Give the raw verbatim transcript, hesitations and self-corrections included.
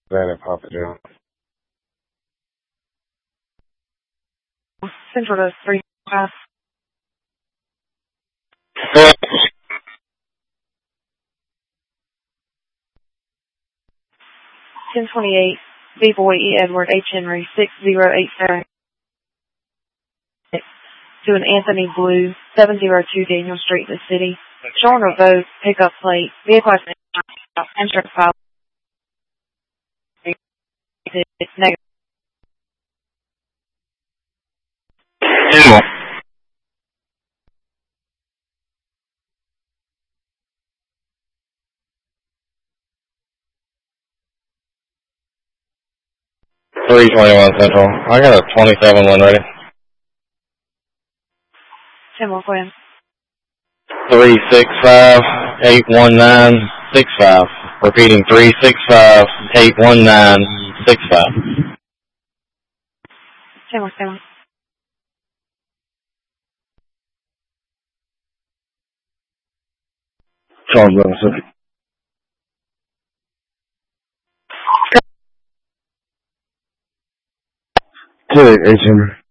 That at Papa John's. Central to three five. ten twenty-eight, B Boy E. Edward H. Henry, six zero eight seven. To an Anthony Blue, seven oh two Daniel Street, the city. Showing a vote, pickup plate, vehicle insurance file. It's negative. three twenty-one Central. I got a twenty-seven one ready. ten more, go ahead. three six five, eight one nine, six five. Repeating, three six five, eight one nine, six five. ten more, ten more. Charles Robinson. Two H Henry.